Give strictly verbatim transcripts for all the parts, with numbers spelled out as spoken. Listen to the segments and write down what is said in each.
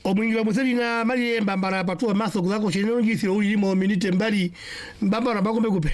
Omwingi wa Muselina mali mbambara patua maso kuzako chenero ngisi uli limo minite mbali mbambara bakombe kupe.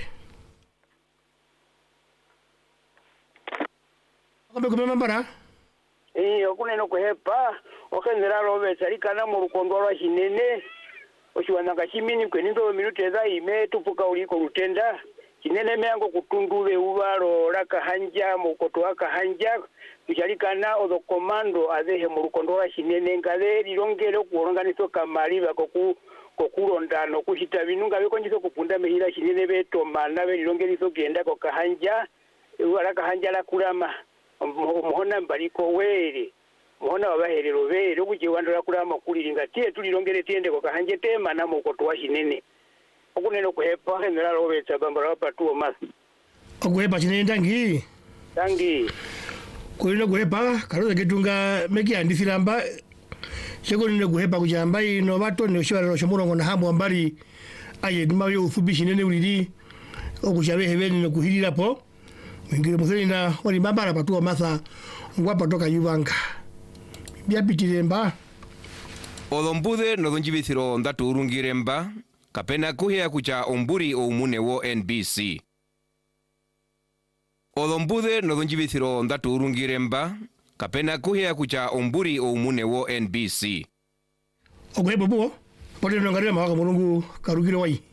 Bakombe kupe mbambara? Eh, okune no kuhepa, okendera robe sarikana mu rukondo rwa Kinene. Oshiwananga chimini kwenindo minute za ime tupuka uliko rutenda. Kinene meango kutundule ubaro raka hanja mukoto waka hanja. Kuchalikana odo komando azehe mu rukondo rwa Kinene ngale lirongero kuoranganiso kamaliba koku kokulondano kushita binunga bekonjiso kupunda mehira Kinene beto manabe lirongeriso genda ko kahanja raka hanja la kulama muhona mbaliko were muhona wabaherero bere ukuje wandura kulama kuliringa tie tulirongere tiende ko kahanje tema na mukoto wa Kinene okuneno kuhepa henera robetsa bambara patuo mas okuhepa Kinene tangi tangi kulino kuhepa karoza kitunga meki andisiramba cheko nino kuhepa kujamba ino bato ne oshwara shomurongo na hamu ambali aye dumayo ufubishi nene ulili okuchabe hebeni no kuhilira po ngire Muselina oli mabara patuo masa ngwapa toka yubanga byapitiremba Olombude no donjibithiro ndatu urungiremba kapena kuhia kucha omburi o umune wo N B C Olombude no donjibithiro ndatu urungiremba kapena kuhia kucha omburi o umune wo N B C Ogwebo buo pole no ngarema waka mulungu karugire wai